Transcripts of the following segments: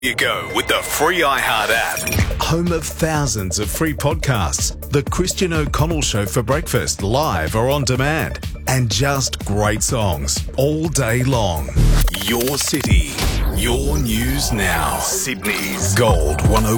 You go with the free iHeart app. Home of thousands of free podcasts. The Christian O'Connell Show for breakfast, live or on demand. And just great songs all day long. Your city, your news now. Sydney's Gold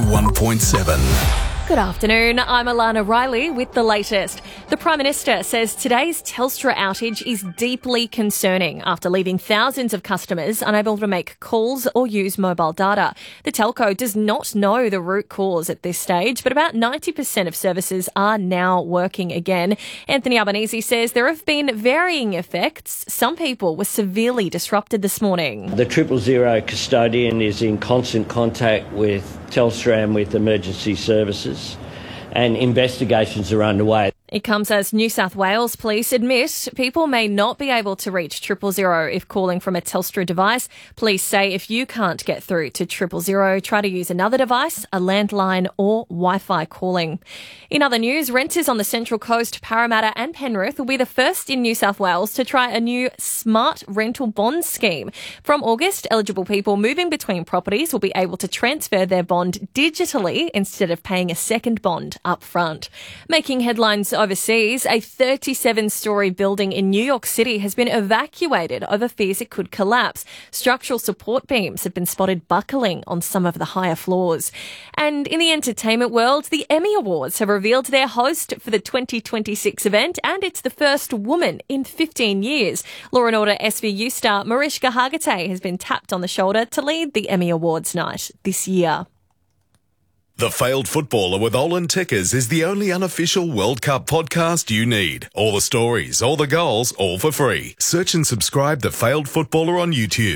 101.7. Good afternoon, I'm Alana Riley with the latest. The Prime Minister says today's Telstra outage is deeply concerning after leaving thousands of customers unable to make calls or use mobile data. The telco does not know the root cause at this stage, but about 90% of services are now working again. Anthony Albanese says there have been varying effects. Some people were severely disrupted this morning. The 000 custodian is in constant contact with Telstra and with emergency services, and investigations are underway. It comes as New South Wales Police admit people may not be able to reach 000 if calling from a Telstra device. Police say if you can't get through to 000, try to use another device, a landline or Wi-Fi calling. In other news, renters on the Central Coast, Parramatta and Penrith will be the first in New South Wales to try a new smart rental bond scheme. From August, eligible people moving between properties will be able to transfer their bond digitally instead of paying a second bond up front. Making headlines overseas, a 37-storey building in New York City has been evacuated over fears it could collapse. Structural support beams have been spotted buckling on some of the higher floors. And in the entertainment world, the Emmy Awards have revealed their host for the 2026 event, and it's the first woman in 15 years. Law & Order SVU star Mariska Hargitay has been tapped on the shoulder to lead the Emmy Awards night this year. The Failed Footballer with Olin Tickers is the only unofficial World Cup podcast you need. All the stories, all the goals, all for free. Search and subscribe The Failed Footballer on YouTube.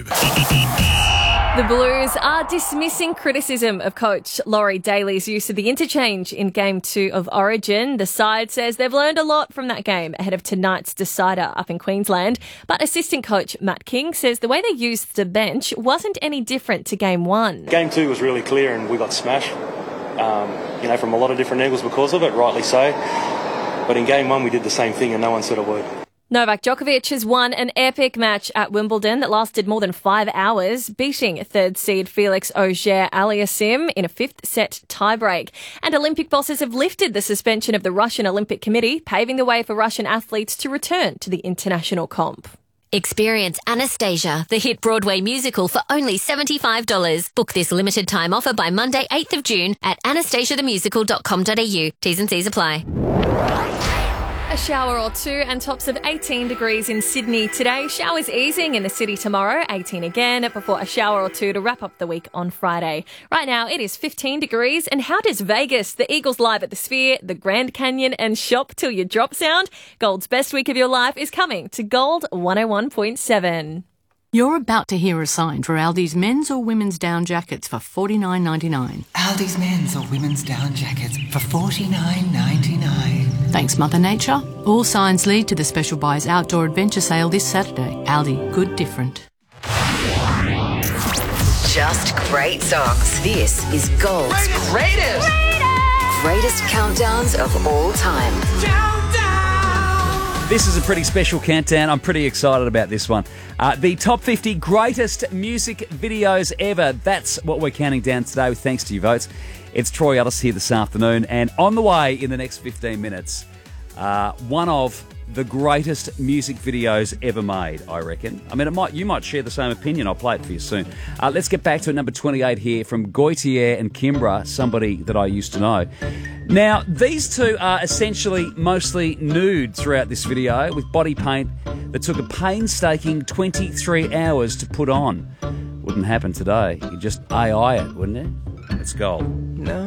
The Blues are dismissing criticism of coach Laurie Daly's use of the interchange in Game 2 of Origin. The side says they've learned a lot from that game ahead of tonight's decider up in Queensland. But assistant coach Matt King says the way they used the bench wasn't any different to Game 1. Game 2 was really clear and we got smashed. From a lot of different angles because of it, rightly so. But in Game 1 we did the same thing and no one said a word. Novak Djokovic has won an epic match at Wimbledon that lasted more than 5 hours, beating third seed Felix Auger-Aliassime in a fifth set tiebreak. And Olympic bosses have lifted the suspension of the Russian Olympic Committee, paving the way for Russian athletes to return to the international comp. Experience Anastasia, the hit Broadway musical, for only $75. Book this limited time offer by Monday, 8th of June at anastasiathemusical.com.au. T's and C's apply. A shower or two and tops of 18 degrees in Sydney today. Showers easing in the city tomorrow, 18 again, before a shower or two to wrap up the week on Friday. Right now it is 15 degrees. And how does Vegas, the Eagles live at the Sphere, the Grand Canyon and Shop Till You Drop sound? Gold's best week of your life is coming to Gold 101.7. You're about to hear a sign for Aldi's men's or women's down jackets for $49.99. Aldi's men's or women's down jackets for $49.99. Thanks, Mother Nature. All signs lead to the Special Buys Outdoor Adventure Sale this Saturday. Aldi, good different. Just great songs. This is Gold's greatest countdowns of all time. This is a pretty special countdown. I'm pretty excited about this one. The top 50 greatest music videos ever. That's what we're counting down today, thanks to your votes. It's Troy Ellis here this afternoon, and on the way in the next 15 minutes, one of the greatest music videos ever made, I reckon. I mean, you might share the same opinion. I'll play it for you soon. Let's get back to number 28 here from Goitier and Kimbra, somebody that I used to know. Now, these two are essentially mostly nude throughout this video with body paint that took a painstaking 23 hours to put on. Wouldn't happen today. You just AI it, wouldn't it? It's Gold. No.